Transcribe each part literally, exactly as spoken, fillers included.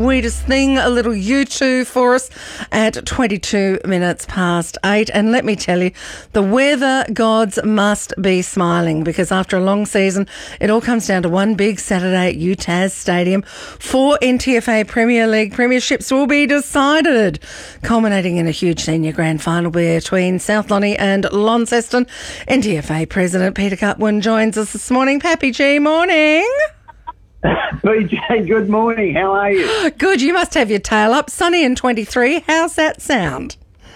Weirdest thing, a little U two for us at twenty-two minutes past eight. And let me tell you, the weather gods must be smiling, because after a long season, it all comes down to one big Saturday at U T A S Stadium. Four N T F A Premier League premierships will be decided, culminating in a huge senior grand final between South Lonnie and Launceston. N T F A President Peter Cutwin joins us this morning. Pappy G, morning. B J, good morning. How are you? Good. You must have your tail up. Sunny and twenty-three. How's that sound?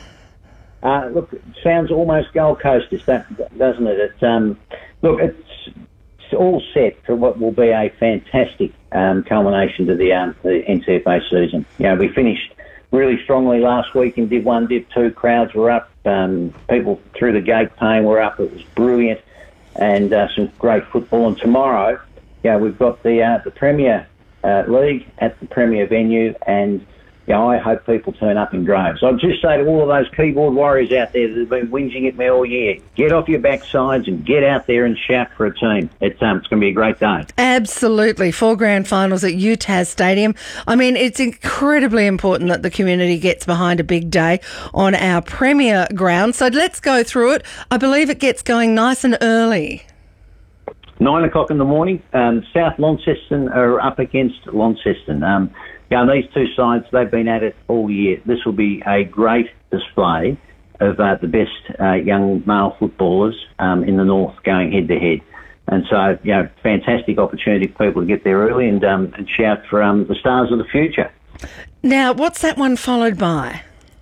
Uh, look, it sounds almost Gold Coast-ish, doesn't it? It's, um, look, it's, it's all set for what will be a fantastic um, culmination to the, um, the N T F A season. You know, we finished really strongly last week in Div one, Div two. Crowds were up. Um, people through the gate paying were up. It was brilliant, and uh, some great football. And tomorrow, yeah, we've got the uh, the Premier uh, League at the Premier venue, and yeah, I hope people turn up in droves. I'll just say to all of those keyboard warriors out there that have been whinging at me all year, get off your backsides and get out there and shout for a team. It's um, it's going to be a great day. Absolutely. Four grand finals at U T A S Stadium. I mean, it's incredibly important that the community gets behind a big day on our Premier ground. So let's go through it. I believe it gets going nice and early. Nine o'clock in the morning, um, South Launceston are up against Launceston. Um, you know, these two sides, they've been at it all year. This will be a great display of uh, the best uh, young male footballers um, in the north going head-to-head. And so, you know, fantastic opportunity for people to get there early and, um, and shout for um, the stars of the future. Now, what's that one followed by?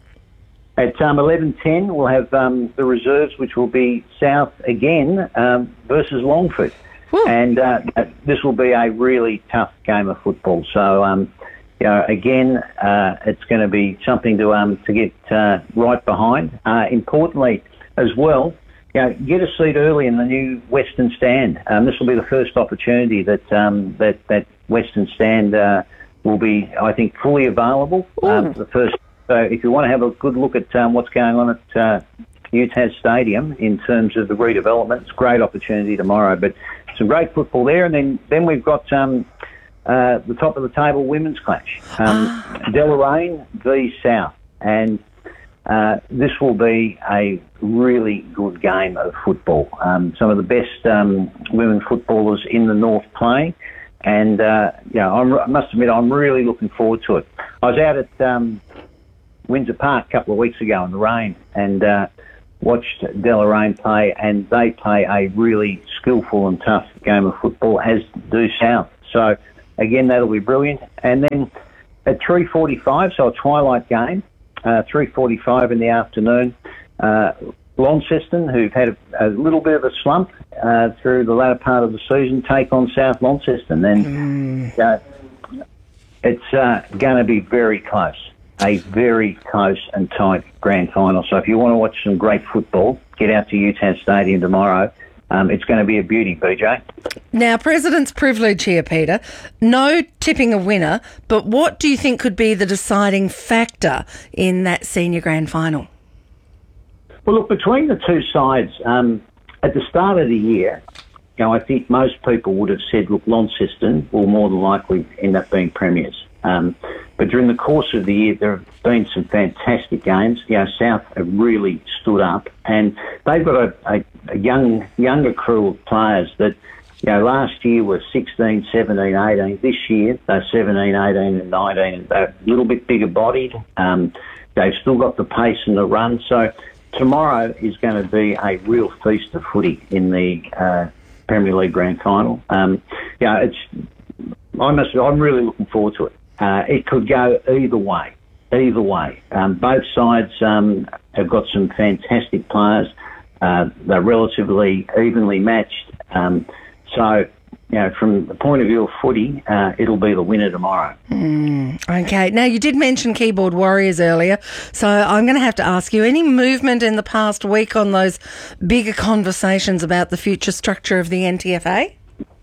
At um, eleven ten, we'll have um, the reserves, which will be South again um, versus Longford. Woo. And uh, this will be a really tough game of football. So, um, you know, again, uh, it's going to be something to um, to get uh, right behind. Uh, importantly, as well, you know, get a seat early in the new Western Stand. Um, this will be the first opportunity that um, that that Western Stand uh, will be, I think, fully available. Um, the first. So if you want to have a good look at um, what's going on at uh, U T A S Stadium in terms of the redevelopment, it's a great opportunity tomorrow. But some great football there. And then, then we've got um, uh, the top of the table women's clash. Um, Deloraine v South. And uh, this will be a really good game of football. Um, some of the best um, women footballers in the north playing. And, uh, you know, I'm, I must admit, I'm really looking forward to it. I was out at Um, Windsor Park a couple of weeks ago in the rain and uh, watched Deloraine play, and they play a really skillful and tough game of football, as do South. So, again, that'll be brilliant. And then at three forty-five, so a twilight game, uh, three forty-five in the afternoon, uh, Launceston, who've had a, a little bit of a slump uh, through the latter part of the season, take on South Launceston. And mm. uh, it's uh, going to be very close. A very close and tight grand final. So if you want to watch some great football, get out to U T A S Stadium tomorrow. Um, it's going to be a beauty, B J. Now, President's privilege here, Peter. No tipping a winner, but what do you think could be the deciding factor in that senior grand final? Well, look, between the two sides, um, at the start of the year, you know, I think most people would have said, look, Launceston will more than likely end up being premiers. Um, but during the course of the year, there have been some fantastic games. You know, South have really stood up, and they've got a, a, a young, younger crew of players that, you know, last year were sixteen, seventeen, eighteen. This year, they're seventeen, eighteen and nineteen. They're a little bit bigger bodied. Um, they've still got the pace and the run. So tomorrow is going to be a real feast of footy in the uh, Premier League Grand Final. Um, you know, it's, I must, I'm really looking forward to it. Uh, it could go either way, either way. Um, both sides um, have got some fantastic players. Uh, they're relatively evenly matched. Um, so, you know, from the point of view of footy, uh, it'll be the winner tomorrow. Mm, okay. Now, you did mention keyboard warriors earlier, so I'm going to have to ask you, any movement in the past week on those bigger conversations about the future structure of the N T F A?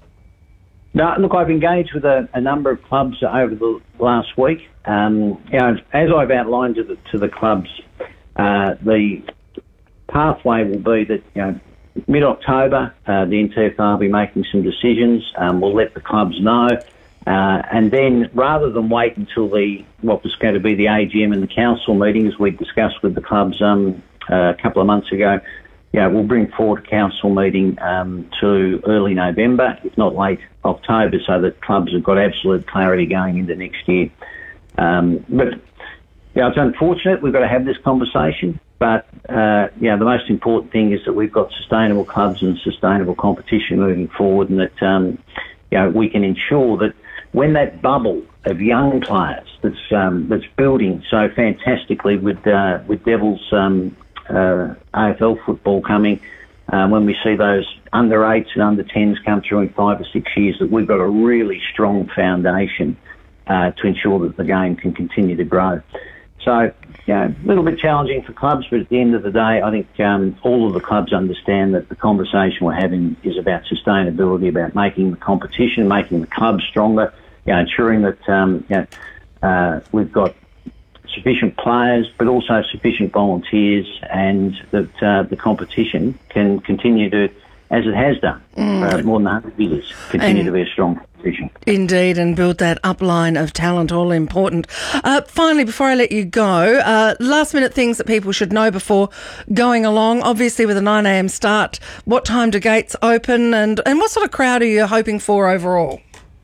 No, look, I've engaged with a, a number of clubs over the last week. Um, you know, as I've outlined to the, to the clubs, uh, the pathway will be that, you know, mid-October, uh, the N T F A will be making some decisions. Um, we'll let the clubs know. Uh, and then rather than wait until the what was going to be the A G M and the council meeting, as we discussed with the clubs um, uh, a couple of months ago, you know, we'll bring forward a council meeting um, to early November, if not late October, so that clubs have got absolute clarity going into next year. Um, but, you know, it's unfortunate we've got to have this conversation, but, uh, you know, the most important thing is that we've got sustainable clubs and sustainable competition moving forward, and that, um, you know, we can ensure that when that bubble of young players that's um, that's building so fantastically with uh, with Devils um, uh, A F L football coming, uh, when we see those under eights and under tens come through in five or six years, that we've got a really strong foundation uh, to ensure that the game can continue to grow. So, you know, a little bit challenging for clubs, but at the end of the day, I think um, all of the clubs understand that the conversation we're having is about sustainability, about making the competition, making the clubs stronger, you know, ensuring that um, you know, uh, we've got sufficient players, but also sufficient volunteers, and that uh, the competition can continue to, as it has done mm. for more than one hundred years, continue and to be a strong competition. Indeed, and build that upline of talent, all important. Uh, finally, before I let you go, uh, last minute things that people should know before going along. Obviously, with a nine a.m. start, what time do gates open, and, and what sort of crowd are you hoping for overall?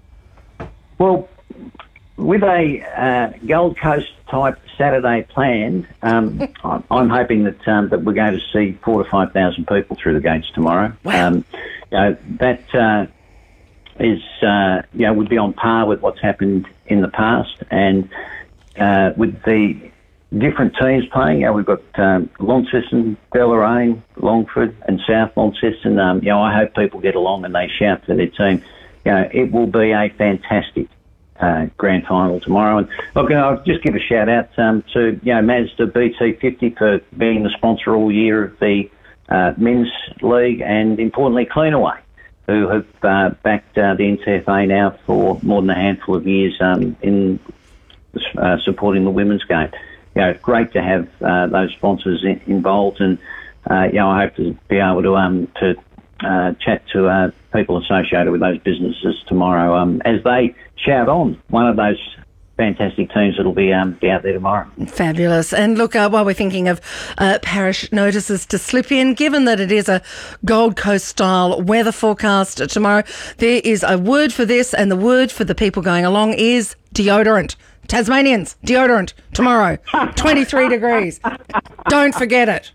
Well, with a uh, Gold Coast type Saturday planned, um, I'm hoping that um, that we're going to see four to five thousand people through the gates tomorrow. Wow. Um, you know, that uh, is uh, you know would be on par with what's happened in the past, and uh, with the different teams playing. You know, we've got um, Launceston, Deloraine, Longford, and South Launceston. Um, you know, I hope people get along and they shout for their team. You know, it will be a fantastic Uh, grand final tomorrow. And look, I'll just give a shout out um, to you know Mazda B T fifty for being the sponsor all year of the uh, men's league, and importantly Cleanaway, who have uh, backed uh, the N T F A now for more than a handful of years um, in uh, supporting the women's game. You know, great to have uh, those sponsors in, involved, and uh, you know I hope to be able to um to uh, chat to uh, people associated with those businesses tomorrow um, as they shout on one of those fantastic teams that'll be, um, be out there tomorrow. Fabulous. And look, uh, while we're thinking of uh, parish notices to slip in, given that it is a Gold Coast-style weather forecast tomorrow, there is a word for this, and the word for the people going along is deodorant. Tasmanians, deodorant tomorrow, twenty-three degrees. Don't forget it.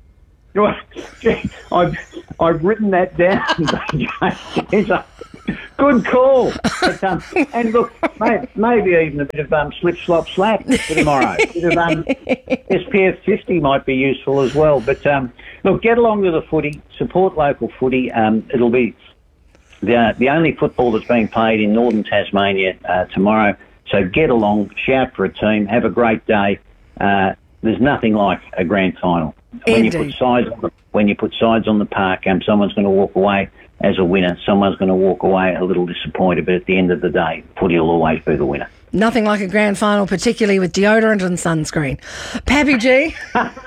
I've, I've written that down. It's a good call. But, um, and look, may, maybe even a bit of um, slip, slop, slap for tomorrow. A bit of um, S P F fifty might be useful as well. But um, look, get along to the footy, support local footy. Um, it'll be the, the only football that's being played in northern Tasmania uh, tomorrow. So get along, shout for a team, have a great day. Uh, there's nothing like a grand final. When Indeed. you put sides on the, when you put sides on the park, um, someone's going to walk away as a winner. Someone's going to walk away a little disappointed, but at the end of the day, footy will always be the winner. Nothing like a grand final, particularly with deodorant and sunscreen. Pappy G.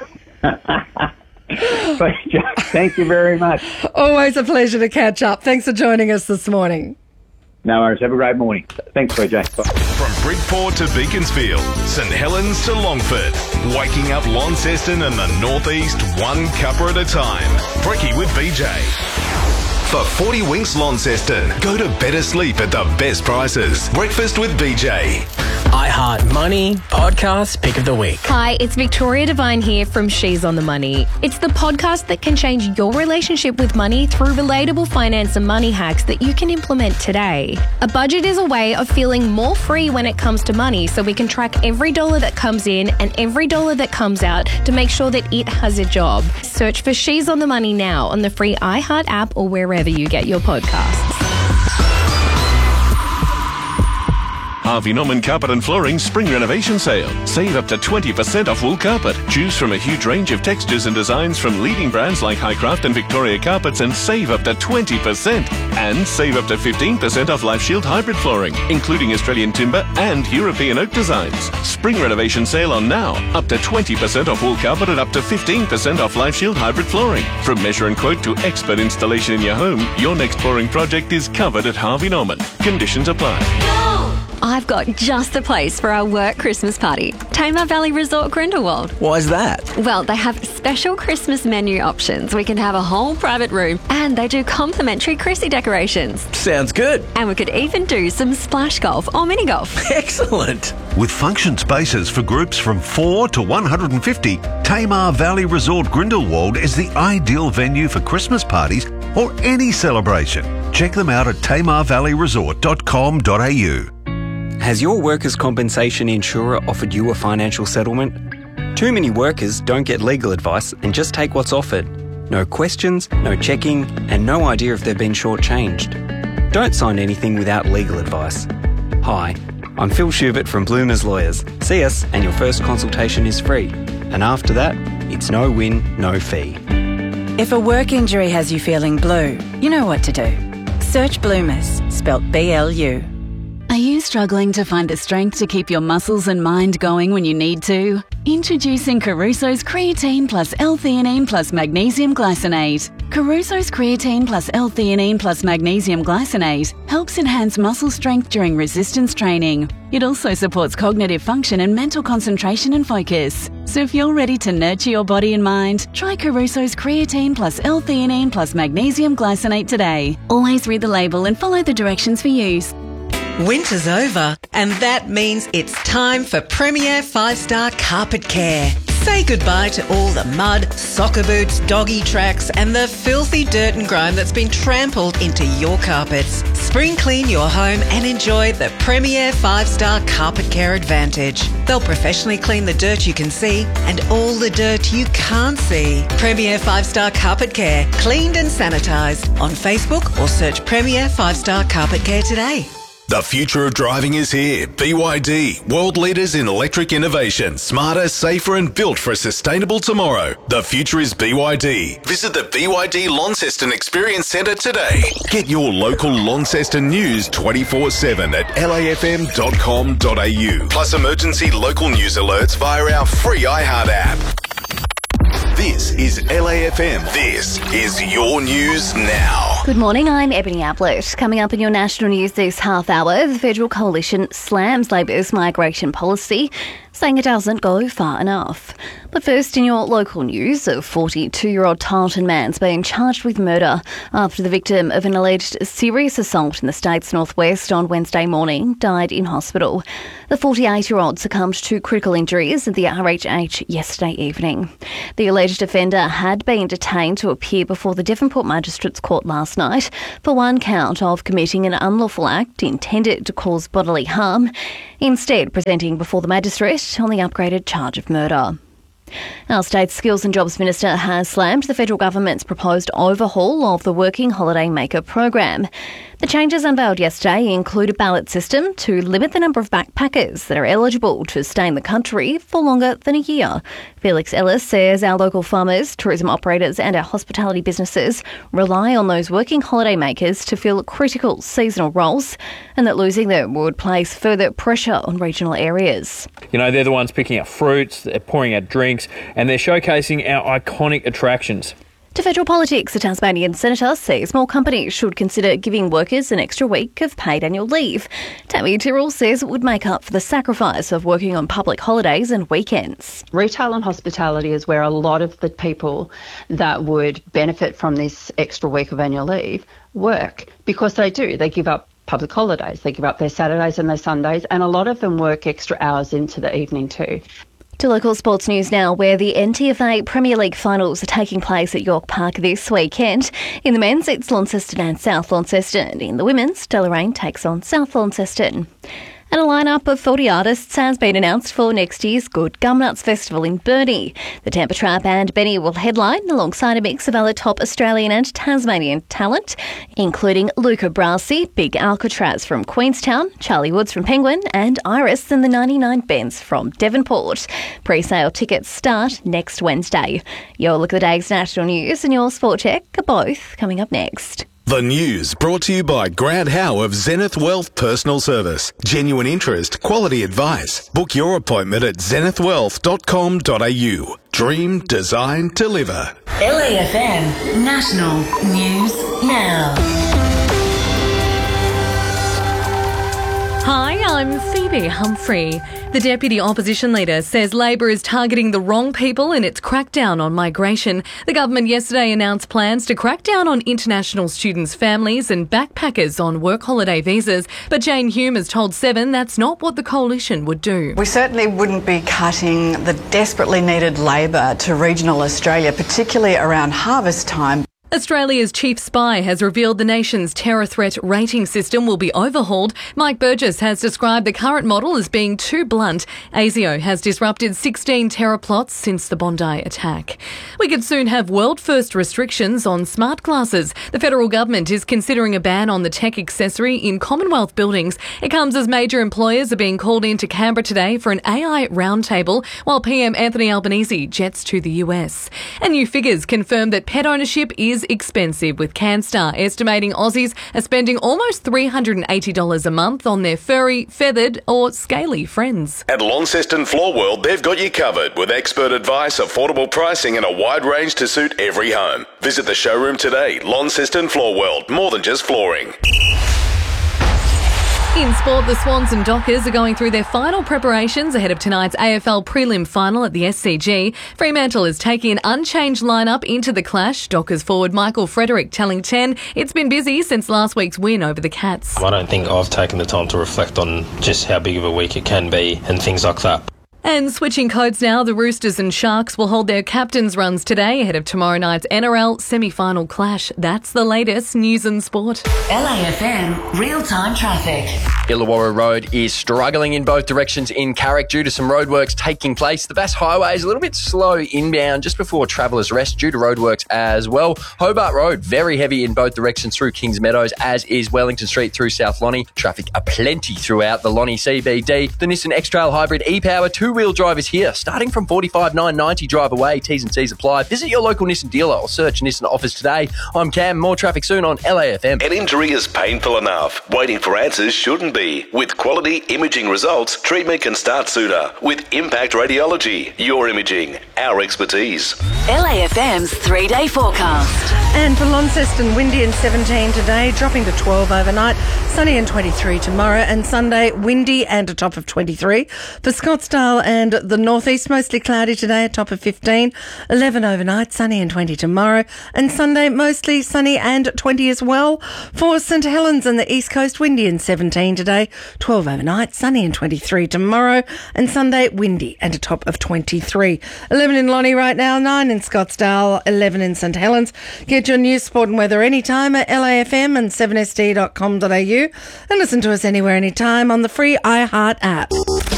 Thank you very much. Always a pleasure to catch up. Thanks for joining us this morning. No worries. Have a great morning. Thanks, B J. Bye. From Bridport to Beaconsfield, St Helens to Longford, waking up Launceston and the Northeast one cuppa at a time. Brekkie with B J. For forty Winks Launceston, go to better sleep at the best prices. Breakfast with B J. iHeart Money Podcast Pick of the Week. Hi, it's Victoria Devine here from She's on the Money. It's the podcast that can change your relationship with money through relatable finance and money hacks that you can implement today. A budget is a way of feeling more free when it comes to money, so we can track every dollar that comes in and every dollar that comes out to make sure that it has a job. Search for She's on the Money now on the free iHeart app or wherever you get your podcasts. Harvey Norman Carpet and Flooring Spring Renovation Sale. Save up to twenty percent off wool carpet. Choose from a huge range of textures and designs from leading brands like Highcraft and Victoria Carpets and save up to twenty percent. And save up to fifteen percent off Life Shield hybrid flooring, including Australian timber and European oak designs. Spring Renovation Sale on now. Up to twenty percent off wool carpet and up to fifteen percent off Life Shield hybrid flooring. From measure and quote to expert installation in your home, your next flooring project is covered at Harvey Norman. Conditions apply. I've got just the place for our work Christmas party. Tamar Valley Resort Grindelwald. Why's that? Well, they have special Christmas menu options. We can have a whole private room and they do complimentary Chrissy decorations. Sounds good. And we could even do some splash golf or mini golf. Excellent. With function spaces for groups from four to one hundred fifty, Tamar Valley Resort Grindelwald is the ideal venue for Christmas parties or any celebration. Check them out at tamar valley resort dot com dot a u. Has your workers' compensation insurer offered you a financial settlement? Too many workers don't get legal advice and just take what's offered. No questions, no checking, and no idea if they've been shortchanged. Don't sign anything without legal advice. Hi, I'm Phil Schubert from Bloomers Lawyers. See us and your first consultation is free. And after that, it's no win, no fee. If a work injury has you feeling blue, you know what to do. Search Bloomers, spelt B L U. Are you struggling to find the strength to keep your muscles and mind going when you need to? Introducing Caruso's Creatine plus L-theanine plus Magnesium Glycinate. Caruso's Creatine plus L-theanine plus Magnesium Glycinate helps enhance muscle strength during resistance training. It also supports cognitive function and mental concentration and focus. So if you're ready to nurture your body and mind, try Caruso's Creatine plus L-theanine plus Magnesium Glycinate today. Always read the label and follow the directions for use. Winter's over, and that means it's time for Premier five star Carpet Care. Say goodbye to all the mud, soccer boots, doggy tracks, and the filthy dirt and grime that's been trampled into your carpets. Spring clean your home and enjoy the Premier five star Carpet Care Advantage. They'll professionally clean the dirt you can see and all the dirt you can't see. Premier five star Carpet Care, cleaned and sanitised. On Facebook or search Premier five star Carpet Care today. The future of driving is here. B Y D, world leaders in electric innovation, smarter, safer and built for a sustainable tomorrow. The future is B Y D. Visit the B Y D Launceston Experience Centre today. Get your local Launceston news twenty-four seven at l a f m dot com dot a u. Plus emergency local news alerts via our free iHeart app. This is L A F M. This is your news now. Good morning, I'm Ebony Ablett. Coming up in your national news this half hour, the Federal Coalition slams Labor's migration policy, saying it doesn't go far enough. But first, in your local news, a forty-two-year-old Tarleton man's being charged with murder after the victim of an alleged serious assault in the state's northwest on Wednesday morning died in hospital. The forty-eight-year-old succumbed to critical injuries at the R H H yesterday evening. The alleged offender had been detained to appear before the Devonport Magistrates Court last night for one count of committing an unlawful act intended to cause bodily harm, instead presenting before the magistrate on the upgraded charge of murder. Our state's Skills and Jobs Minister has slammed the federal government's proposed overhaul of the Working Holiday Maker program. The changes unveiled yesterday include a ballot system to limit the number of backpackers that are eligible to stay in the country for longer than a year. Felix Ellis says our local farmers, tourism operators and our hospitality businesses rely on those working holiday makers to fill critical seasonal roles, and that losing them would place further pressure on regional areas. You know, they're the ones picking up fruits, they're pouring out drinks, and they're showcasing our iconic attractions. To federal politics, a Tasmanian senator says more companies should consider giving workers an extra week of paid annual leave. Tammy Tyrrell says it would make up for the sacrifice of working on public holidays and weekends. Retail and hospitality is where a lot of the people that would benefit from this extra week of annual leave work, because they do. They give up public holidays, they give up their Saturdays and their Sundays, and a lot of them work extra hours into the evening too. To local sports news now, where the N T F A Premier League finals are taking place at York Park this weekend. In the men's, it's Launceston and South Launceston. In the women's, Deloraine takes on South Launceston. And a lineup of forty artists has been announced for next year's Good Gumnuts Festival in Burnie. The Tampa Trap and Benny will headline alongside a mix of other top Australian and Tasmanian talent, including Luca Brasi, Big Alcatraz from Queenstown, Charlie Woods from Penguin, and Iris and the ninety-nine Bends from Devonport. Pre-sale tickets start next Wednesday. Your look at the day's national news and your sport check are both coming up next. The news brought to you by Grant Howe of Zenith Wealth Personal Service. Genuine interest, quality advice. Book your appointment at zenith wealth dot com dot a u. Dream, design, deliver. L A F M National News Now. Hi, I'm Phoebe Humphrey. The Deputy Opposition Leader says Labor is targeting the wrong people in its crackdown on migration. The government yesterday announced plans to crack down on international students' families and backpackers on work holiday visas. But Jane Hume has told Seven that's not what the coalition would do. We certainly wouldn't be cutting the desperately needed labour to regional Australia, particularly around harvest time. Australia's chief spy has revealed the nation's terror threat rating system will be overhauled. Mike Burgess has described the current model as being too blunt. ASIO has disrupted sixteen terror plots since the Bondi attack. We could soon have world-first restrictions on smart glasses. The federal government is considering a ban on the tech accessory in Commonwealth buildings. It comes as major employers are being called into Canberra today for an A I roundtable, while P M Anthony Albanese jets to the U S. And new figures confirm that pet ownership is expensive, with CanStar estimating Aussies are spending almost three hundred eighty dollars a month on their furry, feathered or scaly friends. At Launceston Floor World, they've got you covered with expert advice, affordable pricing and a wide range to suit every home. Visit the showroom today. Launceston Floor World, more than just flooring. In sport, the Swans and Dockers are going through their final preparations ahead of tonight's A F L prelim final at the S C G. Fremantle is taking an unchanged lineup into the clash. Dockers forward Michael Frederick telling ten it's been busy since last week's win over the Cats. I don't think I've taken the time to reflect on just how big of a week it can be and things like that. And switching codes now, the Roosters and Sharks will hold their captains' runs today ahead of tomorrow night's N R L semi-final clash. That's the latest news and sport. L A F M real-time traffic. Illawarra Road is struggling in both directions in Carrick due to some roadworks taking place. The Bass Highway is a little bit slow inbound just before Travellers Rest due to roadworks as well. Hobart Road, very heavy in both directions through Kings Meadows, as is Wellington Street through South Lonnie. Traffic aplenty throughout the Lonnie C B D. The Nissan X-Trail Hybrid e-Power two-wheel drive is here, starting from forty-five thousand nine hundred ninety dollars drive away. T's and C's apply. Visit your local Nissan dealer or search Nissan offers today. I'm Cam. More traffic soon on L A F M. An injury is painful enough. Waiting for answers shouldn't be. With quality imaging results, treatment can start sooner. With Impact Radiology, your imaging, our expertise. L A F M's three-day forecast. And for Launceston, windy and seventeen today, dropping to twelve overnight, sunny and twenty-three tomorrow, and Sunday, windy and a top of twenty-three. For Scottsdale and the northeast, mostly cloudy today, a top of fifteen, eleven overnight, sunny and twenty tomorrow, and Sunday, mostly sunny and twenty as well. For St Helens and the east coast, windy and seventeen today, twelve overnight, sunny and twenty-three tomorrow, and Sunday, windy and a top of twenty-three. eleven in Lonnie right now, nine in Scottsdale, eleven in St Helens. Get your news, sport and weather anytime at L A F M and seven S D dot com dot a u and listen to us anywhere, anytime on the free iHeart app.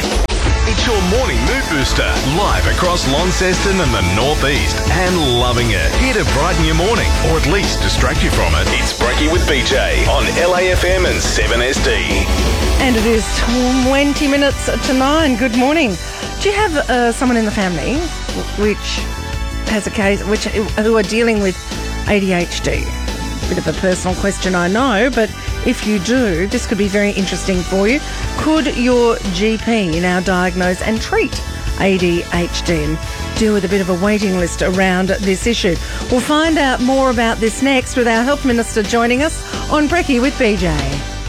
It's your morning mood booster, live across Launceston and the northeast, and loving it. Here to brighten your morning, or at least distract you from it. It's Brekkie with B J on L A F M and seven S D. And it is twenty minutes to nine. Good morning. Do you have uh, someone in the family which has a case, which who are dealing with A D H D? Bit of a personal question, I know, but if you do, this could be very interesting for you. Could your G P now diagnose and treat A D H D and deal with a bit of a waiting list around this issue? We'll find out more about this next with our Health Minister joining us on Brekkie with B J.